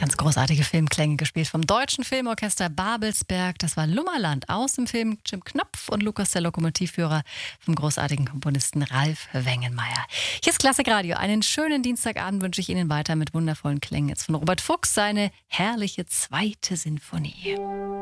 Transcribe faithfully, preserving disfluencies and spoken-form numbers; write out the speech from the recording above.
Ganz großartige Filmklänge gespielt vom Deutschen Filmorchester Babelsberg. Das war Lummerland aus dem Film Jim Knopf und Lukas, der Lokomotivführer, vom großartigen Komponisten Ralf Wengenmeier. Hier ist Klassikradio. Einen schönen Dienstagabend wünsche ich Ihnen weiter mit wundervollen Klängen. Jetzt von Robert Fuchs seine herrliche zweite Sinfonie.